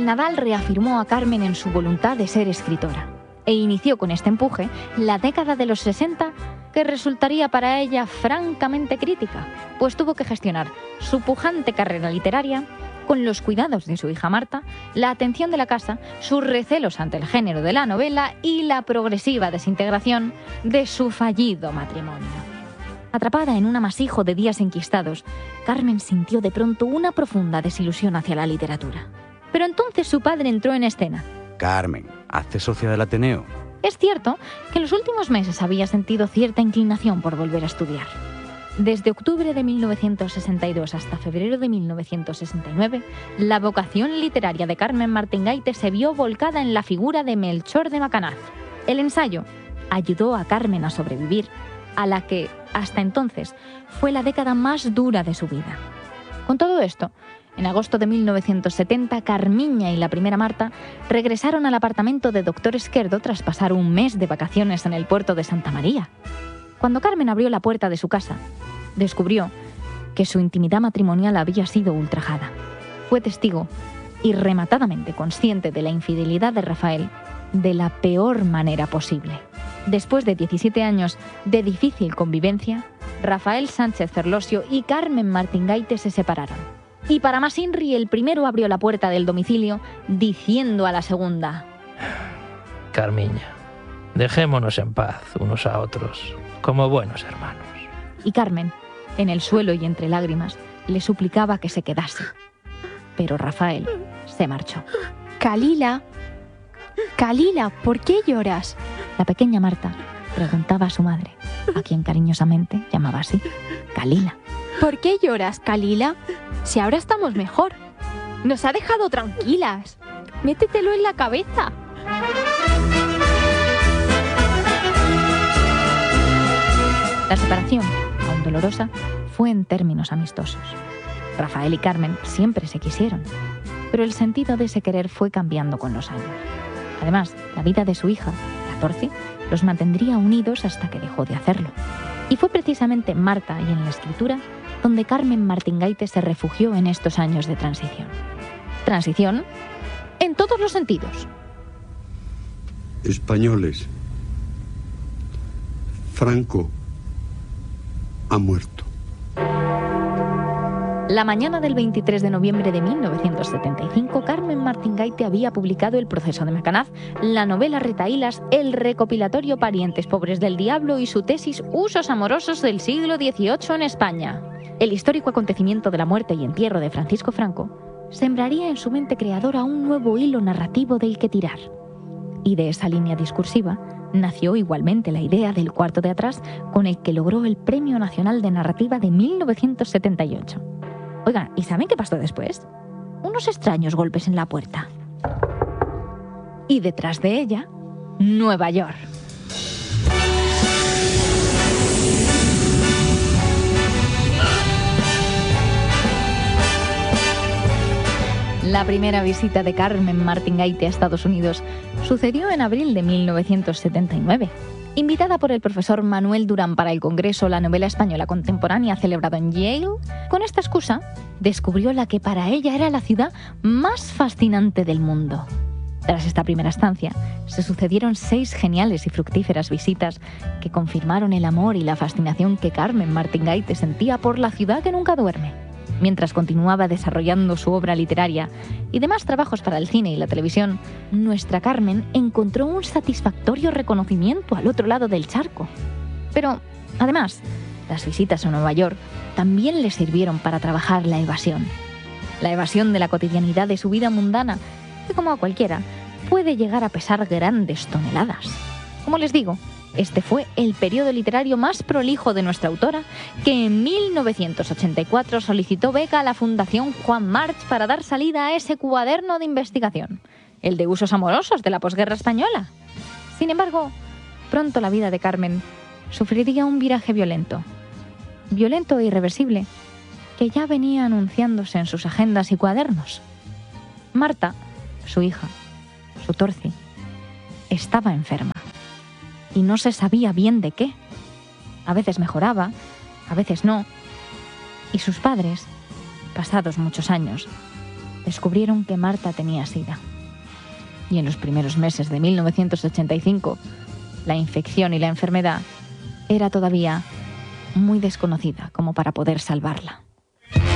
El Nadal reafirmó a Carmen en su voluntad de ser escritora e inició con este empuje la década de los 60, que resultaría para ella francamente crítica, pues tuvo que gestionar su pujante carrera literaria con los cuidados de su hija Marta, la atención de la casa, sus recelos ante el género de la novela y la progresiva desintegración de su fallido matrimonio. Atrapada en un amasijo de días enquistados, Carmen sintió de pronto una profunda desilusión hacia la literatura. Pero entonces su padre entró en escena. Carmen, hazte socia del Ateneo. Es cierto que en los últimos meses había sentido cierta inclinación por volver a estudiar. Desde octubre de 1962 hasta febrero de 1969, la vocación literaria de Carmen Martín-Gaite se vio volcada en la figura de Melchor de Macanaz. El ensayo ayudó a Carmen a sobrevivir a la que, hasta entonces, fue la década más dura de su vida. Con todo esto, en agosto de 1970, Carmiña y la primera Marta regresaron al apartamento de Dr. Esquerdo tras pasar un mes de vacaciones en el puerto de Santa María. Cuando Carmen abrió la puerta de su casa, descubrió que su intimidad matrimonial había sido ultrajada. Fue testigo y rematadamente consciente de la infidelidad de Rafael de la peor manera posible. Después de 17 años de difícil convivencia, Rafael Sánchez Ferlosio y Carmen Martín-Gaite se separaron. Y para más inri, el primero abrió la puerta del domicilio diciendo a la segunda: Carmiña, dejémonos en paz unos a otros, como buenos hermanos. Y Carmen, en el suelo y entre lágrimas, le suplicaba que se quedase. Pero Rafael se marchó. Calila, ¿por qué lloras? La pequeña Marta preguntaba a su madre, a quien cariñosamente llamaba así, Calila. ¿Por qué lloras, Calila? Si ahora estamos mejor. Nos ha dejado tranquilas. Métetelo en la cabeza. La separación, aún dolorosa, fue en términos amistosos. Rafael y Carmen siempre se quisieron, pero el sentido de ese querer fue cambiando con los años. Además, la vida de su hija, la Torci, los mantendría unidos hasta que dejó de hacerlo. Y fue precisamente Marta y en la escritura donde Carmen Martín-Gaite se refugió en estos años de transición. Transición en todos los sentidos. Españoles, Franco ha muerto. La mañana del 23 de noviembre de 1975, Carmen Martín-Gaite había publicado El proceso de Macanaz, la novela retahílas El recopilatorio Parientes pobres del diablo y su tesis Usos amorosos del siglo XVIII en España. El histórico acontecimiento de la muerte y entierro de Francisco Franco sembraría en su mente creadora un nuevo hilo narrativo del que tirar. Y de esa línea discursiva nació igualmente la idea del cuarto de atrás, con el que logró el Premio Nacional de Narrativa de 1978. Oigan, ¿y saben qué pasó después? Unos extraños golpes en la puerta. Y detrás de ella, Nueva York. La primera visita de Carmen Martín-Gaite a Estados Unidos sucedió en abril de 1979. Invitada por el profesor Manuel Durán para el Congreso La Novela Española Contemporánea celebrado en Yale, con esta excusa descubrió la que para ella era la ciudad más fascinante del mundo. Tras esta primera estancia, se sucedieron 6 geniales y fructíferas visitas que confirmaron el amor y la fascinación que Carmen Martín-Gaite sentía por la ciudad que nunca duerme. Mientras continuaba desarrollando su obra literaria y demás trabajos para el cine y la televisión, nuestra Carmen encontró un satisfactorio reconocimiento al otro lado del charco. Pero, además, las visitas a Nueva York también le sirvieron para trabajar la evasión. La evasión de la cotidianidad de su vida mundana, que como a cualquiera, puede llegar a pesar grandes toneladas. Como les digo, este fue el periodo literario más prolijo de nuestra autora, que en 1984 solicitó beca a la Fundación Juan March para dar salida a ese cuaderno de investigación, el de usos amorosos de la posguerra española. Sin embargo, pronto la vida de Carmen sufriría un viraje violento e irreversible, que ya venía anunciándose en sus agendas y cuadernos. Marta, su hija, su Torci, estaba enferma. Y no se sabía bien de qué. A veces mejoraba, a veces no. Y sus padres, pasados muchos años, descubrieron que Marta tenía SIDA. Y en los primeros meses de 1985, la infección y la enfermedad era todavía muy desconocida como para poder salvarla.